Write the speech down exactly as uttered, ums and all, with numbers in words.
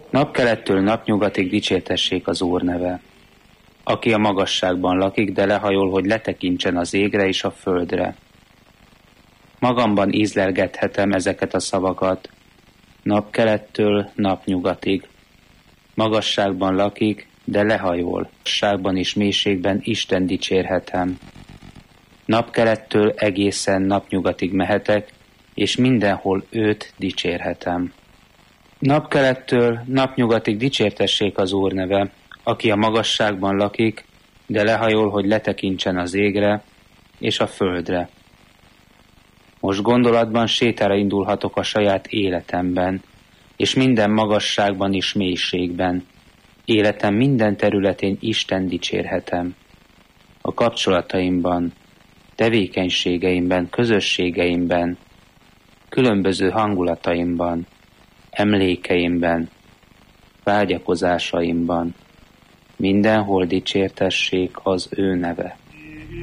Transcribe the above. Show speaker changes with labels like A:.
A: Napkelettől napnyugatig dicsértessék az Úr neve, aki a magasságban lakik, de lehajol, hogy letekintsen az égre és a földre. Magamban ízlelgethetem ezeket a szavakat, napkelettől napnyugatig. Magasságban lakik, de lehajol, magasságban és mélységben Isten dicsérhetem. Napkelettől egészen napnyugatig mehetek, és mindenhol őt dicsérhetem. Napkelettől napnyugatig dicsértessék az Úr neve, aki a magasságban lakik, de lehajol, hogy letekintsen az égre és a földre. Most gondolatban sétára indulhatok a saját életemben, és minden magasságban és mélységben. Életem minden területén Isten dicsérhetem. A kapcsolataimban, tevékenységeimben, közösségeimben, különböző hangulataimban, emlékeimben, vágyakozásaimban, mindenhol dicsértessék az ő neve.